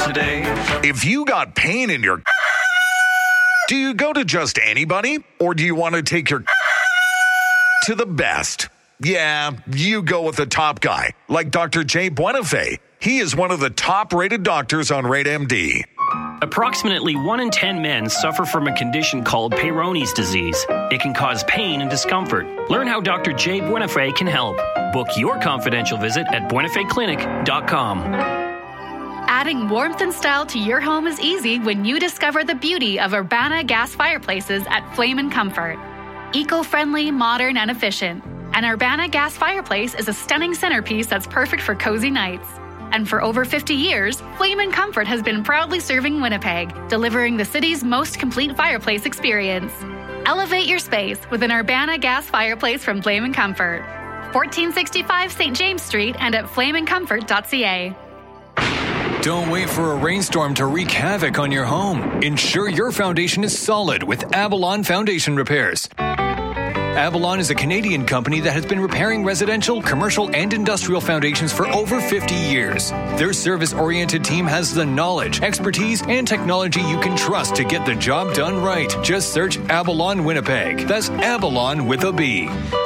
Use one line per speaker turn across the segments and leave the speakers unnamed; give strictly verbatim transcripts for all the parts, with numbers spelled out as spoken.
today.
If you got pain in your... Do you go to just anybody? Or do you want to take your... to the best? Yeah, you go with the top guy, like Doctor Jay Buenafé. He is one of the top-rated doctors on Rate M D.
Approximately one in ten men suffer from a condition called Peyronie's disease. It can cause pain and discomfort. Learn how Doctor Jay Buenafé can help. Book your confidential visit at buenafé clinic dot com.
Adding warmth and style to your home is easy when you discover the beauty of Urbana gas fireplaces at Flame and Comfort. Eco-friendly, modern, and efficient. An Urbana gas fireplace is a stunning centerpiece that's perfect for cozy nights. And for over fifty years, Flame and Comfort has been proudly serving Winnipeg, delivering the city's most complete fireplace experience. Elevate your space with an Urbana gas fireplace from Flame and Comfort. fourteen sixty-five Saint James Street and at flame and comfort dot c a.
Don't wait for a rainstorm to wreak havoc on your home. Ensure your foundation is solid with Avalon Foundation Repairs. Avalon is a Canadian company that has been repairing residential, commercial, and industrial foundations for over fifty years. Their service-oriented team has the knowledge, expertise, and technology you can trust to get the job done right. Just search Avalon Winnipeg. That's Avalon with a B.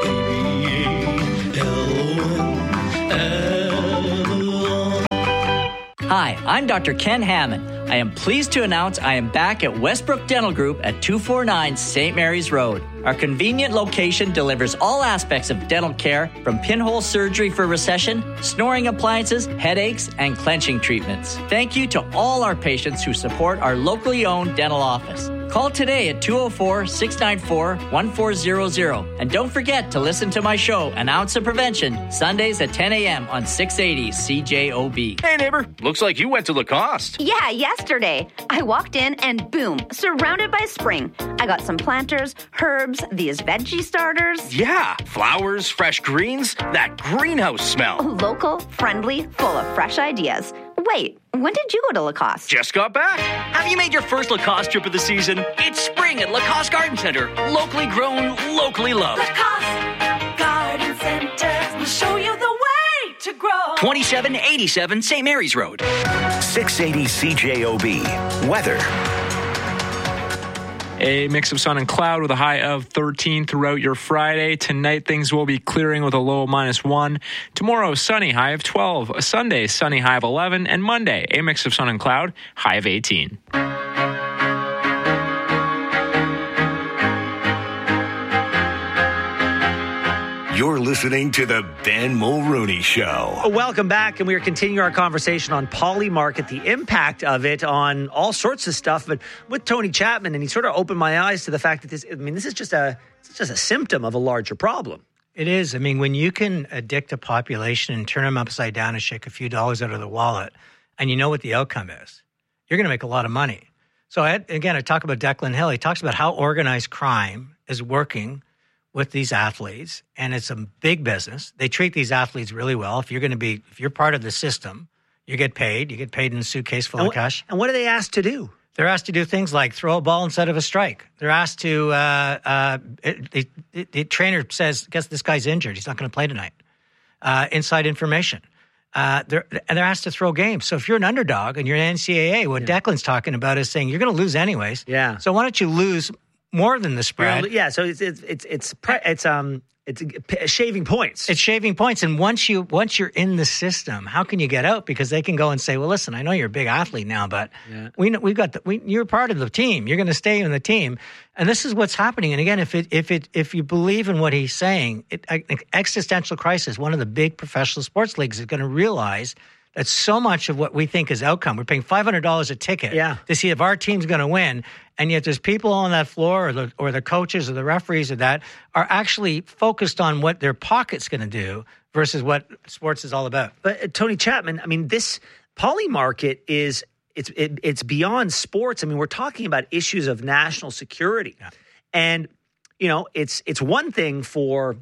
Hi, I'm Doctor Ken Hammond. I am pleased to announce I am back at Westbrook Dental Group at two forty-nine Saint Mary's Road. Our convenient location delivers all aspects of dental care, from pinhole surgery for recession, snoring appliances, headaches, and clenching treatments. Thank you to all our patients who support our locally owned dental office. Call today at two oh four, six nine four, one four hundred. And don't forget to listen to my show, An Ounce of Prevention, Sundays at ten a.m. on six eighty C J O B.
Hey, neighbor. Looks like you went to Lacoste.
Yeah, yesterday. I walked in and boom, surrounded by spring. I got some planters, herbs, these veggie starters.
Yeah, flowers, fresh greens, that greenhouse smell.
Local, friendly, full of fresh ideas. Wait, when did you go to Lacoste?
Just got back.
Have you made your first Lacoste trip of the season? It's spring at Lacoste Garden Center. Locally grown, locally loved.
Lacoste Garden Center will show you the way to grow.
twenty-seven eighty-seven Saint Mary's Road.
six eighty C J O B. Weather.
A mix of sun and cloud with a high of thirteen throughout your Friday. Tonight, things will be clearing with a low of minus one. Tomorrow, sunny, high of twelve. Sunday, sunny, high of eleven. And Monday, a mix of sun and cloud, high of eighteen.
You're listening to the Ben Mulrooney Show.
Welcome back, and we are continuing our conversation on Polymarket, the impact of it on all sorts of stuff. But with Tony Chapman, and he sort of opened my eyes to the fact that this, I mean, this is just a, it's just a symptom of a larger problem.
It is. I mean, when you can addict a population and turn them upside down and shake a few dollars out of their wallet, and you know what the outcome is, you're going to make a lot of money. So I, again, I talk about Declan Hill. He talks about how organized crime is working with these athletes, and it's a big business. They treat these athletes really well. If you're going to be, if you're part of the system, you get paid. You get paid in a suitcase full
and
of cash.
And what are they asked to do?
They're asked to do things like throw a ball instead of a strike. They're asked to, uh, uh, it, it, the trainer says, guess this guy's injured. He's not going to play tonight. Uh, inside information. Uh, they're, and they're asked to throw games. So if you're an underdog and you're an N C double A, what yeah. Declan's talking about is saying you're going to lose anyways.
Yeah.
So why don't you lose more than the spread?
Yeah, so it's it's it's it's it's um it's shaving points.
It's shaving points, and once you once you're in the system, how can you get out? Because they can go and say, "Well, listen, I know you're a big athlete now, but yeah. we know, we've got the, we, you're part of the team. You're going to stay in the team." And this is what's happening. And again, if it if it if you believe in what he's saying, it, existential crisis. One of the big professional sports leagues is going to realize that so much of what we think is outcome, we're paying five hundred dollars a ticket
yeah.
to see if our team's going to win. And yet there's people on that floor or the, or the coaches or the referees or that are actually focused on what their pocket's going to do versus what sports is all about.
But uh, Tony Chapman, I mean, this Polymarket is it's it, it's beyond sports. I mean, we're talking about issues of national security. Yeah. And, you know, it's it's one thing for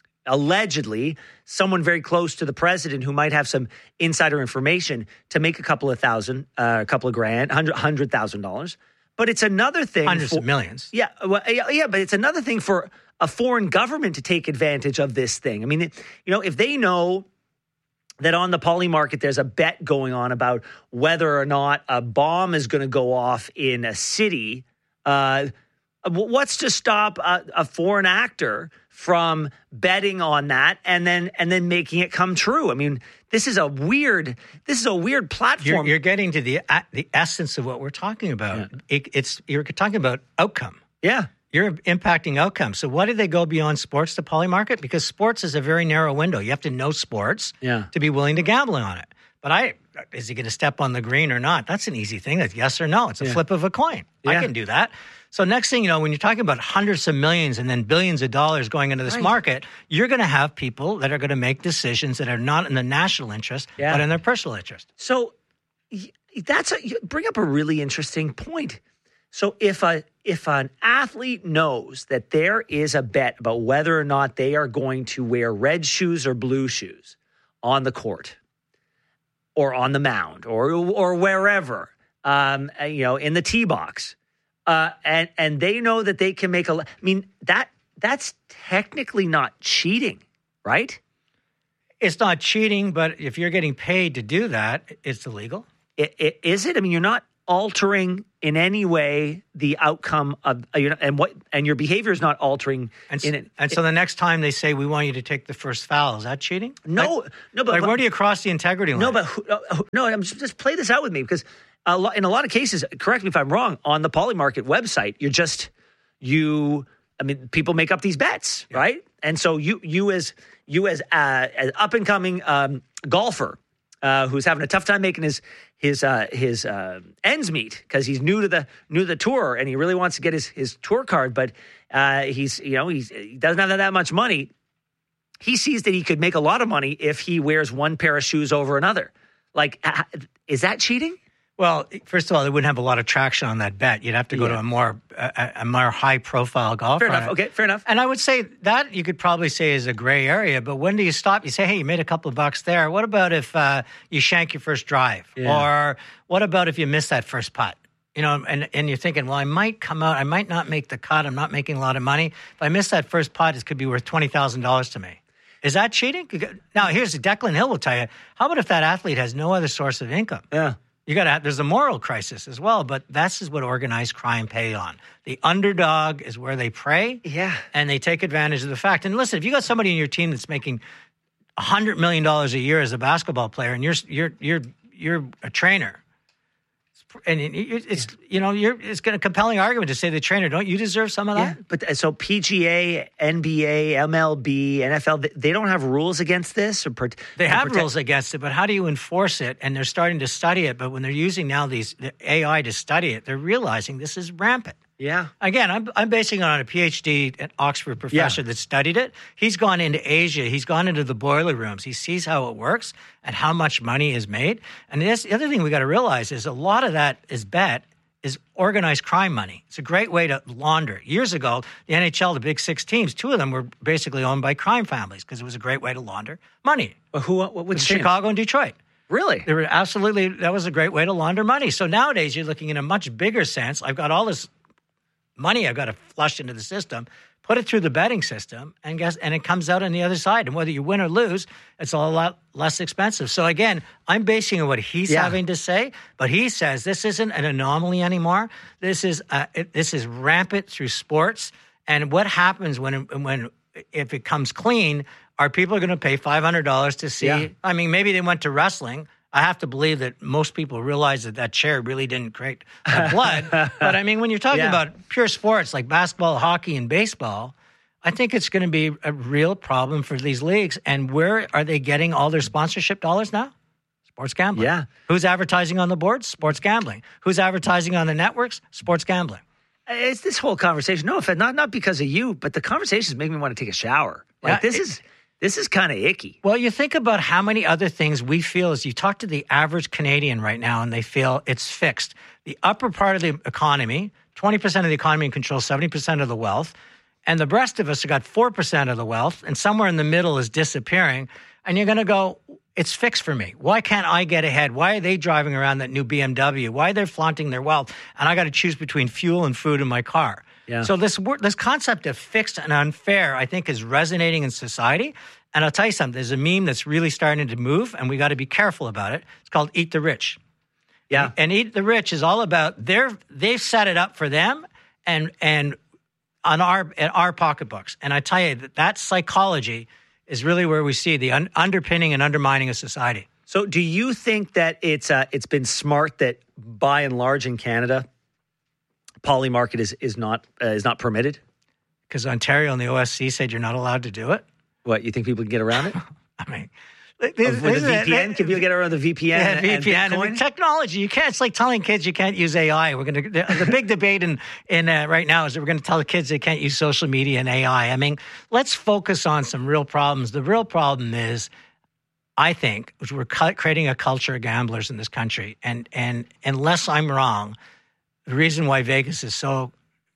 allegedly someone very close to the president who might have some insider information to make a couple of thousand, uh, a couple of grand, hundred hundred thousand dollars. But it's another thing,
hundreds
for,
of millions.
Yeah, well, yeah, yeah, but it's another thing for a foreign government to take advantage of this thing. I mean, you know, if they know that on the poly market, there's a bet going on about whether or not a bomb is going to go off in a city. Uh, what's to stop a, a foreign actor from betting on that and then and then making it come true? I mean, this is a weird this is a weird platform.
You're, you're getting to the uh, the essence of what we're talking about. Yeah. It, it's you're talking about outcome.
Yeah.
You're impacting outcomes. So why did they go beyond sports to poly market? Because sports is a very narrow window. You have to know sports
yeah.
to be willing to gamble on it. But I is he going to step on the green or not? That's an easy thing. That's yes or no. It's a
yeah.
flip of a coin.
Yeah.
I can do that. So next thing you know, when you're talking about hundreds of millions and then billions of dollars going into this
right.
market, you're going to have people that are going to make decisions that are not in the national interest,
yeah.
but in their personal interest.
So that's a, you bring up a really interesting point. So if a if an athlete knows that there is a bet about whether or not they are going to wear red shoes or blue shoes on the court or on the mound or or wherever, um, you know, in the tee box, uh, and and they know that they can make a. I mean that that's technically not cheating, right?
It's not cheating, but if you're getting paid to do that, it's illegal.
It, it, is it? I mean, you're not altering in any way the outcome of you know, and what and your behavior is not altering.
And,
in it.
and so the next time they say we want you to take the first foul, is that cheating?
No,
like,
no. But
like
but,
where do you cross the integrity line?
No, but uh, no. I'm just, just play this out with me because a lot, in a lot of cases, correct me if I'm wrong. On the Polymarket website, you're just you. I mean, people make up these bets, yeah. right? And so you you as you as uh, an up and coming um, golfer. Uh, who's having a tough time making his his uh, his uh, ends meet because he's new to the new to the tour and he really wants to get his his tour card, but uh, he's you know he's, he doesn't have that much money. He sees that he could make a lot of money if he wears one pair of shoes over another. Like, uh, is that cheating?
Well, first of all, they wouldn't have a lot of traction on that bet. You'd have to go yeah. to a more a, a more high profile golfer.
Fair enough. Okay, fair enough.
And I would say that you could probably say is a gray area. But when do you stop? You say, hey, you made a couple of bucks there. What about if uh, you shank your first drive?
Yeah.
Or what about if you miss that first putt? You know, and, and you're thinking, well, I might come out, I might not make the cut. I'm not making a lot of money. If I miss that first putt, it could be worth twenty thousand dollars to me. Is that cheating? Now, here's Declan Hill will tell you. How about if that athlete has no other source of income?
Yeah.
You got to. There's a moral crisis as well, but this is what organized crime pay on. The underdog is where they prey,
yeah,
and they take advantage of the fact. And listen, if you got somebody in your team that's making a hundred million dollars a year as a basketball player, and you're you're you're you're a trainer, and it's you know you're it's got a compelling argument to say the trainer, don't you deserve some of that?
Yeah, but so P G A, N B A, M L B, N F L, they don't have rules against this? Or pro-
they have
protect-
rules against it, but how do you enforce it? And they're starting to study it, but when they're using now these the A I to study it, they're realizing this is rampant.
Yeah.
Again, I'm I'm basing it on a P H D at Oxford professor yeah. that studied it. He's gone into Asia. He's gone into the boiler rooms. He sees how it works and how much money is made. And this, the other thing we got to realize is a lot of that is bet is organized crime money. It's a great way to launder. Years ago, the N H L, the big six teams, two of them were basically owned by crime families because it was a great way to launder money.
Well, who? What? Which
Chicago and Detroit.
Really?
They were absolutely. That was a great way to launder money. So nowadays, you're looking in a much bigger sense. I've got all this money I've got to flush into the system, put it through the betting system, and guess and it comes out on the other side. And whether you win or lose, it's a lot less expensive. So again, I'm basing on what he's
yeah.
having to say, but he says this isn't an anomaly anymore. This is uh, it, this is rampant through sports. And what happens when when if it comes clean? Are people going to pay five hundred dollars to see?
Yeah.
I mean, maybe they went to wrestling. I have to believe that most people realize that that chair really didn't create uh, blood. But, I mean, when you're talking yeah. about pure sports like basketball, hockey, and baseball, I think it's going to be a real problem for these leagues. And where are they getting all their sponsorship dollars now? Sports gambling.
Yeah.
Who's advertising on the boards? Sports gambling. Who's advertising on the networks? Sports gambling.
It's this whole conversation. No offense, not, not because of you, but the conversations make me want to take a shower. Like,
yeah,
this
it,
is... This is kind of icky.
Well, you think about how many other things we feel as you talk to the average Canadian right now and they feel it's fixed. The upper part of the economy, twenty percent of the economy controls seventy percent of the wealth. And the rest of us have got four percent of the wealth. And somewhere in the middle is disappearing. And you're going to go, it's fixed for me. Why can't I get ahead? Why are they driving around that new B M W? Why are they flaunting their wealth? And I got to choose between fuel and food in my car. Yeah. So this this concept of fixed and unfair, I think, is resonating in society. And I'll tell you something, there's a meme that's really starting to move, and we got to be careful about it. It's called Eat the Rich.
Yeah.
And, and Eat the Rich is all about, they're, they've set it up for them and and on our, in our pocketbooks. And I tell you, that, that psychology is really where we see the un- underpinning and undermining of society.
So do you think that it's uh, it's been smart that by and large in Canada, poly market is, is not uh, is not permitted?
Because Ontario and the O S C said you're not allowed to do it.
What, you think people can get around it?
I mean,
With the V P N? Can people get around the V P N?
Yeah,
and,
V P N.
And
I mean,
Bitcoin?
technology. You can't. It's like telling kids you can't use A I. We're going to. The, the big debate in in uh, right now is that we're going to tell the kids they can't use social media and A I. I mean, let's focus on some real problems. The real problem is, I think, we're creating a culture of gamblers in this country, and and unless I'm wrong, the reason why Vegas is so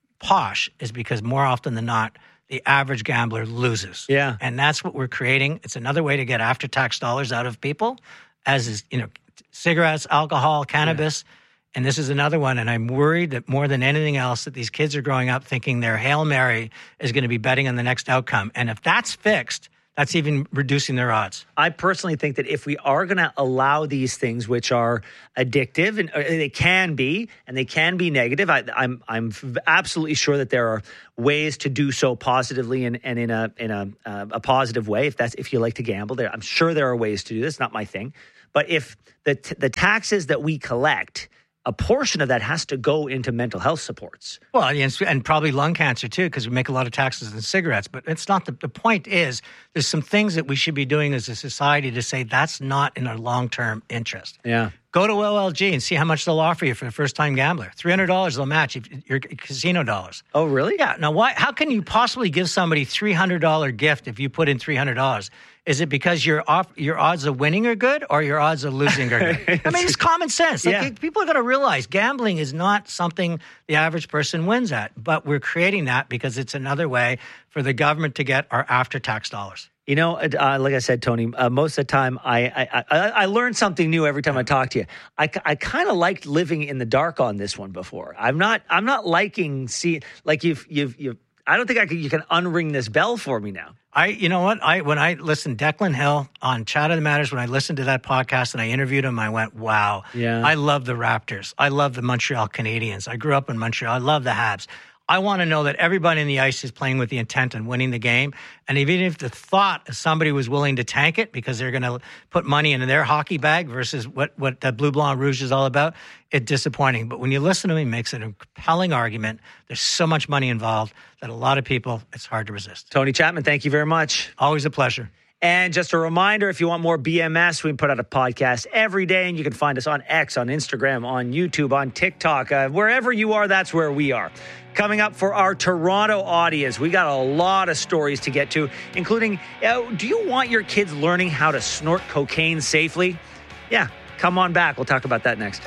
posh is because more often than not, the average gambler loses.
Yeah.
And that's what we're creating. It's another way to get after-tax dollars out of people, as is, you know, cigarettes, alcohol, cannabis. Yeah. And this is another one. And I'm worried that more than anything else, that these kids are growing up thinking their Hail Mary is going to be betting on the next outcome. And if that's fixed, that's even reducing their odds.
I personally think that if we are going to allow these things, which are addictive, and uh, they can be, and they can be negative, I, I'm I'm absolutely sure that there are ways to do so positively and, and in a in a uh, a positive way. If that's if you like to gamble, there I'm sure there are ways to do this. Not my thing, but if the t- the taxes that we collect, a portion of that has to go into mental health supports.
Well, and, and probably lung cancer, too, because we make a lot of taxes on cigarettes. But it's not the, the point is there's some things that we should be doing as a society to say that's not in our long-term interest.
Yeah.
Go to O L G and see how much they'll offer you for a first-time gambler. three hundred dollars they'll match if your casino dollars.
Oh, really?
Yeah. Now, why? How can you possibly give somebody a three hundred dollars gift if you put in three hundred dollars? Is it because your off, your odds of winning are good or your odds of losing are good? I mean, it's common sense. Like,
Yeah.
People are going to realize gambling is not something the average person wins at, but we're creating that because it's another way for the government to get our after-tax dollars.
You know, uh, like I said, Tony, uh, most of the time I, I, I, I learn something new every time I talk to you. I, I kind of liked living in the dark on this one before. I'm not I'm not liking see like you've you've you've. I don't think I could. You can unring this bell for me now.
I, you know what? I when I listened Declan Hill on Chat of the Matters, when I listened to that podcast and I interviewed him, I went, "Wow,
Yeah.
I love the Raptors. I love the Montreal Canadiens. I grew up in Montreal. I love the Habs. I want to know that everybody in the ice is playing with the intent of winning the game. And even if the thought of somebody was willing to tank it because they're going to put money into their hockey bag versus what, what the Bleu Blanc Rouge is all about, it's disappointing. But when you listen to him, he makes a compelling argument. There's so much money involved that a lot of people, it's hard to resist.
Tony Chapman, thank you very much.
Always a pleasure.
And just a reminder, if you want more B M S, we put out a podcast every day, and you can find us on X, on Instagram, on YouTube, on TikTok. Uh, wherever you are, that's where we are. Coming up for our Toronto audience, we got a lot of stories to get to, including, uh, do you want your kids learning how to snort cocaine safely? Yeah, come on back. We'll talk about that next.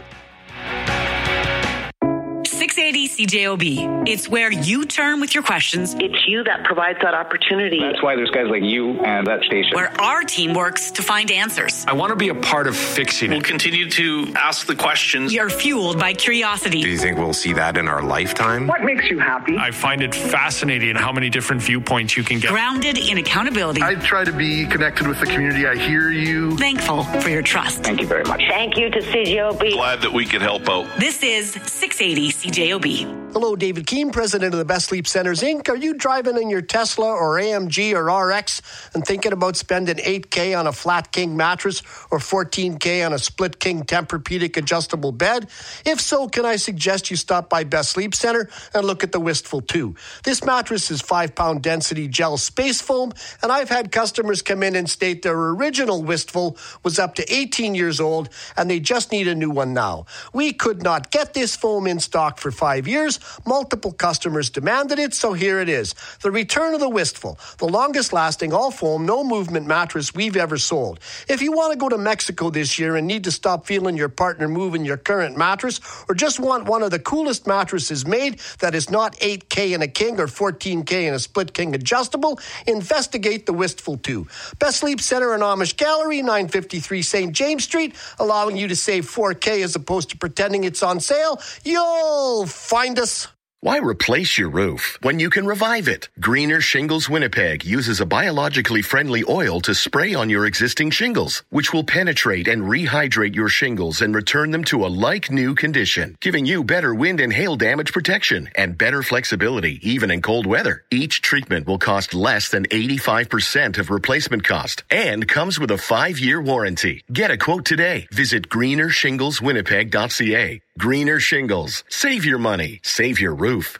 six eighty C J O B. It's where you turn with your questions.
It's you that provides that opportunity.
That's why there's guys like you and that station.
Where our team works to find answers.
I want to be a part of fixing it.
We'll continue to ask the questions.
We are fueled by curiosity.
Do you think we'll see that in our lifetime?
What makes you happy?
I find it fascinating how many different viewpoints you can get.
Grounded in accountability.
I try to be connected with the community. I hear you.
Thankful for your trust.
Thank you very much.
Thank you to C J O B.
Glad that we could help out.
This is six eighty C J O B.
Hello, David Keene, president of the Best Sleep Centers, Incorporated. Are you driving in your Tesla or A M G or R X and thinking about spending eight K on a flat king mattress or fourteen K on a split king Tempur-Pedic adjustable bed? If so, can I suggest you stop by Best Sleep Center and look at the Wistful two? This mattress is five-pound density gel space foam, and I've had customers come in and state their original Wistful was up to eighteen years old, and they just need a new one now. We could not get this foam in stock for five years. Multiple customers demanded it, so here it is. The return of the Wistful, the longest-lasting all-foam, no-movement mattress we've ever sold. If you want to go to Mexico this year and need to stop feeling your partner moving your current mattress, or just want one of the coolest mattresses made that is not eight K in a king or fourteen K in a split king adjustable, investigate the Wistful two. Best Sleep Center and Amish Gallery, nine fifty-three Saint James Street, allowing you to save four K as opposed to pretending it's on sale. You'll find us.
Why replace your roof when you can revive it? Greener Shingles Winnipeg uses a biologically friendly oil to spray on your existing shingles, which will penetrate and rehydrate your shingles and return them to a like-new condition, giving you better wind and hail damage protection and better flexibility, even in cold weather. Each treatment will cost less than eighty-five percent of replacement cost and comes with a five-year warranty. Get a quote today. Visit greener shingles winnipeg dot c a. Greener Shingles. Save your money. Save your roof.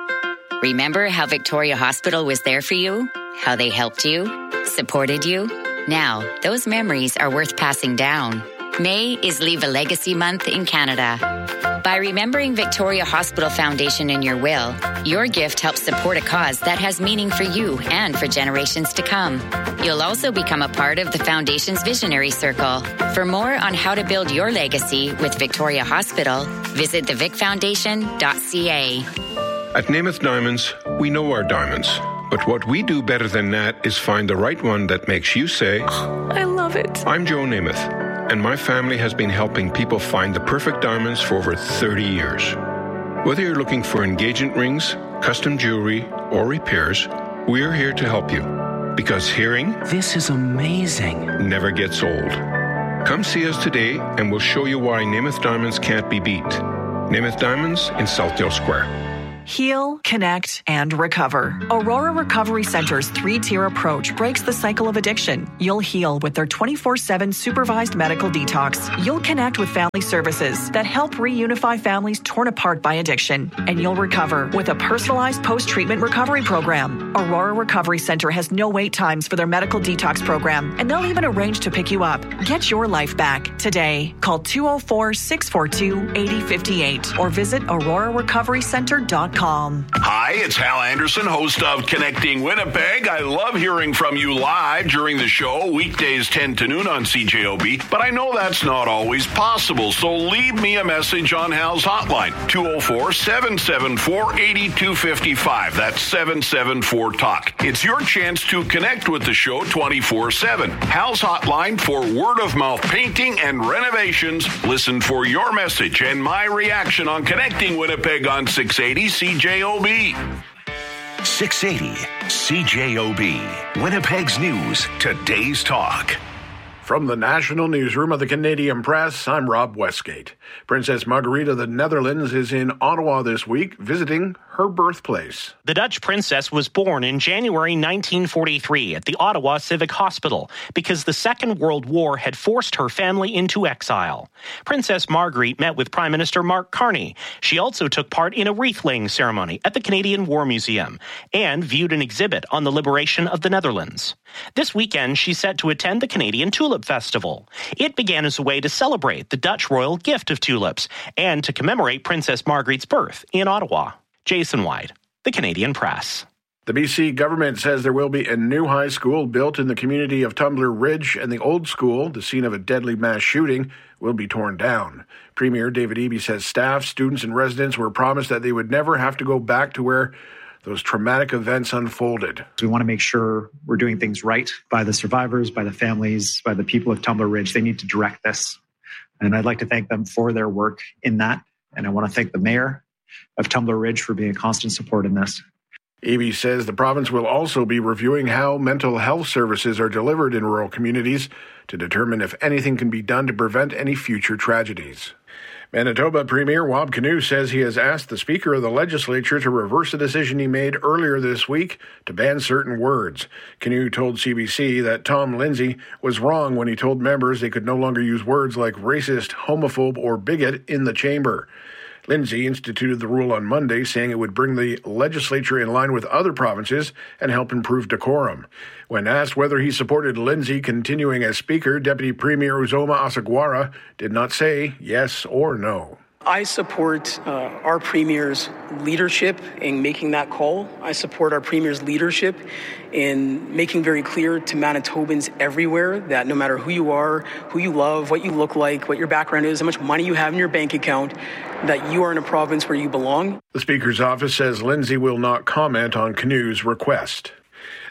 Remember how Victoria Hospital was there for you? How they helped you? Supported you? Now, those memories are worth passing down. May is Leave a Legacy Month in Canada. By remembering Victoria Hospital Foundation in your will, your gift helps support a cause that has meaning for you and for generations to come. You'll also become a part of the Foundation's Visionary Circle. For more on how to build your legacy with Victoria Hospital, visit the vic foundation dot c a.
At Namath Diamonds, we know our diamonds. But what we do better than that is find the right one that makes you say,
oh, I love it.
I'm Joe Namath. And my family has been helping people find the perfect diamonds for over thirty years. Whether you're looking for engagement rings, custom jewelry, or repairs, we're here to help you. Because hearing,
this is amazing,
never gets old. Come see us today and we'll show you why Namath Diamonds can't be beat. Namath Diamonds in Southdale Square.
Heal, connect, and recover. Aurora Recovery Center's three-tier approach breaks the cycle of addiction. You'll heal with their twenty-four seven supervised medical detox. You'll connect with family services that help reunify families torn apart by addiction. And you'll recover with a personalized post-treatment recovery program. Aurora Recovery Center has no wait times for their medical detox program, and they'll even arrange to pick you up. Get your life back today. Call two oh four, six four two, eight oh five eight or visit aurora recovery center dot com.
Hi, it's Hal Anderson, host of Connecting Winnipeg. I love hearing from you live during the show, weekdays ten to noon on C J O B, but I know that's not always possible, so leave me a message on Hal's hotline, two oh four, seven seven four, eight two five five. That's seven seven four talk. It's your chance to connect with the show twenty-four seven. Hal's hotline for word-of-mouth painting and renovations. Listen for your message and my reaction on Connecting Winnipeg on six eighty C J O B.
six eighty C J O B. Winnipeg's News, today's talk.
From the National Newsroom of the Canadian Press, I'm Rob Westgate. Princess Margrethe of the Netherlands is in Ottawa this week, visiting her birthplace.
The Dutch princess was born in January nineteen forty-three at the Ottawa Civic Hospital because the Second World War had forced her family into exile. Princess Margrethe met with Prime Minister Mark Carney. She also took part in a wreath-laying ceremony at the Canadian War Museum and viewed an exhibit on the liberation of the Netherlands. This weekend, she's set to attend the Canadian Tulip Festival. It began as a way to celebrate the Dutch royal gift of tulips and to commemorate Princess Margrethe's birth in Ottawa. Jason White, the Canadian Press.
The B C government says there will be a new high school built in the community of Tumbler Ridge, and the old school, the scene of a deadly mass shooting, will be torn down. Premier David Eby says staff, students, and residents were promised that they would never have to go back to where those traumatic events unfolded.
We want to make sure we're doing things right by the survivors, by the families, by the people of Tumbler Ridge. They need to direct this. And I'd like to thank them for their work in that. And I want to thank the mayor of Tumbler Ridge for being a constant support in this.
Eby says the province will also be reviewing how mental health services are delivered in rural communities to determine if anything can be done to prevent any future tragedies. Manitoba Premier Wab Kinew says he has asked the Speaker of the Legislature to reverse a decision he made earlier this week to ban certain words. Kinew told C B C that Tom Lindsay was wrong when he told members they could no longer use words like racist, homophobe, or bigot in the chamber. Lindsay instituted the rule on Monday, saying it would bring the legislature in line with other provinces and help improve decorum. When asked whether he supported Lindsay continuing as Speaker, Deputy Premier Uzoma Asagwara did not say yes or no.
I support uh, our Premier's leadership in making that call. I support our Premier's leadership in making very clear to Manitobans everywhere that no matter who you are, who you love, what you look like, what your background is, how much money you have in your bank account, that you are in a province where you belong.
The Speaker's office says Lindsay will not comment on Kinew's request.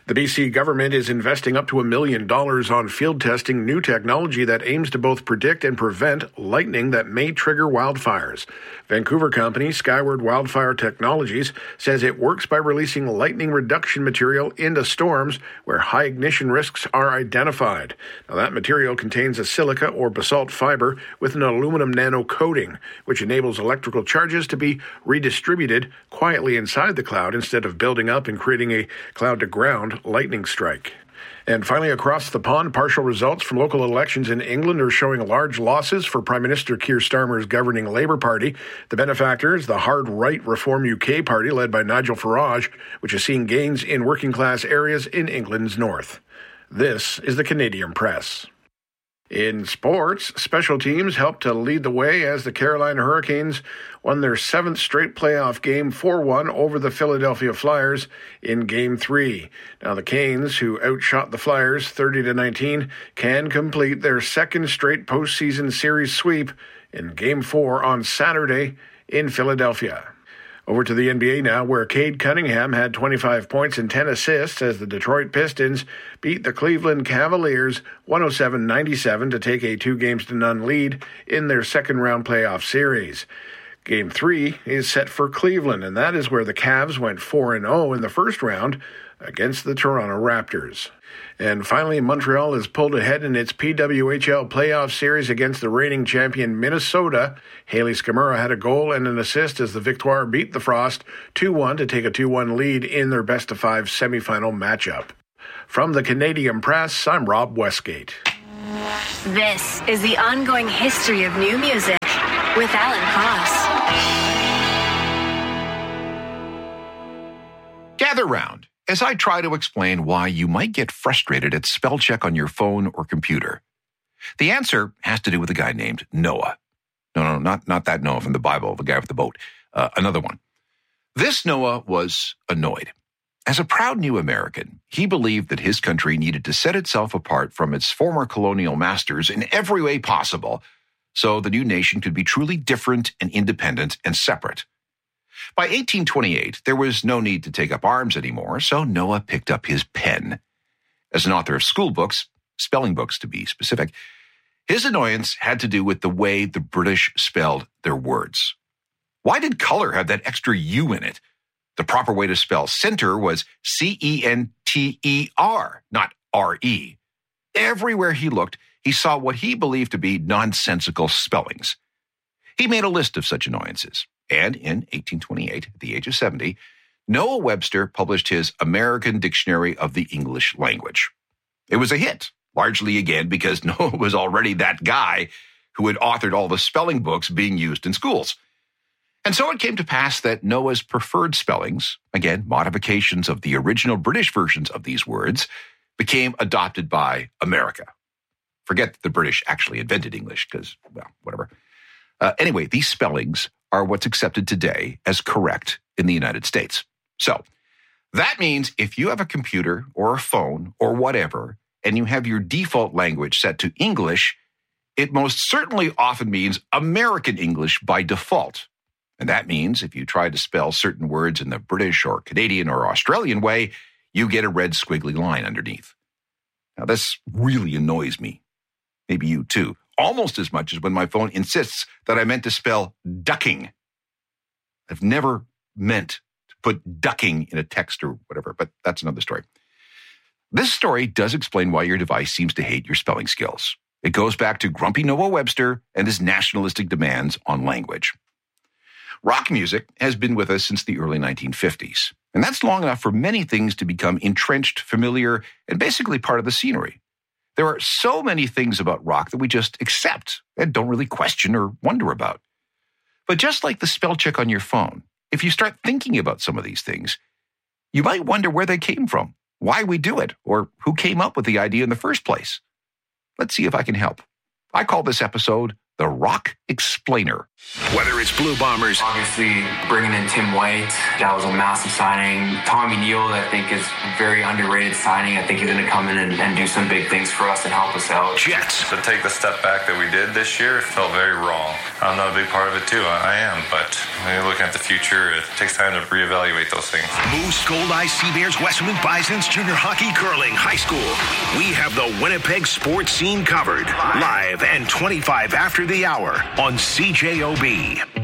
The B C government is investing up to a million dollars on field testing new technology that aims to both predict and prevent lightning that may trigger wildfires. Vancouver company Skyward Wildfire Technologies says it works by releasing lightning reduction material into storms where high ignition risks are identified. Now, that material contains a silica or basalt fiber with an aluminum nano coating, which enables electrical charges to be redistributed quietly inside the cloud instead of building up and creating a cloud-to-ground lightning strike. And finally, across the pond, partial results from local elections in England are showing large losses for Prime Minister Keir Starmer's governing Labour Party. The benefactor is the hard-right Reform U K party led by Nigel Farage, which is seeing gains in working-class areas in England's north. This is the Canadian Press. In sports, special teams helped to lead the way as the Carolina Hurricanes won their seventh straight playoff game four one over the Philadelphia Flyers in Game three. Now the Canes, who outshot the Flyers thirty to nineteen, can complete their second straight postseason series sweep in Game four on Saturday in Philadelphia. Over to the N B A now, where Cade Cunningham had twenty-five points and ten assists as the Detroit Pistons beat the Cleveland Cavaliers one oh seven ninety-seven to take a two games to none lead in their second-round playoff series. Game three is set for Cleveland, and that is where the Cavs went four and oh in the first round against the Toronto Raptors. And finally, Montreal has pulled ahead in its P W H L playoff series against the reigning champion Minnesota. Haley Skamura had a goal and an assist as the Victoire beat the Frost two one to take a two one lead in their best-of-five semifinal matchup. From the Canadian Press, I'm Rob Westgate.
This is the ongoing history of new music with Alan Cross.
Gather round as I try to explain why you might get frustrated at spell check on your phone or computer. The answer has to do with a guy named Noah. No, no, not, not that Noah from the Bible, the guy with the boat. Uh, another one. This Noah was annoyed. As a proud new American, he believed that his country needed to set itself apart from its former colonial masters in every way possible so the new nation could be truly different and independent and separate. By eighteen twenty-eight, there was no need to take up arms anymore, so Noah picked up his pen. As an author of school books, spelling books to be specific, his annoyance had to do with the way the British spelled their words. Why did color have that extra U in it? The proper way to spell center was C E N T E R, not R E. Everywhere he looked, he saw what he believed to be nonsensical spellings. He made a list of such annoyances. And in eighteen twenty-eight, at the age of seventy, Noah Webster published his American Dictionary of the English Language. It was a hit, largely again because Noah was already that guy who had authored all the spelling books being used in schools. And so it came to pass that Noah's preferred spellings, again, modifications of the original British versions of these words, became adopted by America. Forget that the British actually invented English because, well, whatever. Uh, anyway, these spellings are what's accepted today as correct in the United States. So that means if you have a computer or a phone or whatever, and you have your default language set to English, it most certainly often means American English by default. And that means if you try to spell certain words in the British or Canadian or Australian way, you get a red squiggly line underneath. Now, this really annoys me. Maybe you too. Almost as much as when my phone insists that I meant to spell ducking. I've never meant to put ducking in a text or whatever, but that's another story. This story does explain why your device seems to hate your spelling skills. It goes back to grumpy Noah Webster and his nationalistic demands on language. Rock music has been with us since the early nineteen fifties, and that's long enough for many things to become entrenched, familiar, and basically part of the scenery. There are so many things about rock that we just accept and don't really question or wonder about. But just like the spell check on your phone, if you start thinking about some of these things, you might wonder where they came from, why we do it, or who came up with the idea in the first place. Let's see if I can help. I call this episode The Rock Explainer.
Whether it's Blue Bombers.
Obviously, bringing in Tim White, that was a massive signing. Tommy Neal, I think, is a very underrated signing. I think he's going to come in and, and do some big things for us and help us out.
Jets.
To take the step back that we did this year, it felt very wrong. I'm not a big part of it, too. I, I am. But when you're looking at the future, it takes time to reevaluate those things.
Moose, Gold-Eye, Sea Bears, Westwood Bisons, junior hockey, curling, high school. We have the Winnipeg sports scene covered. Live and twenty-five after the hour on C J O B.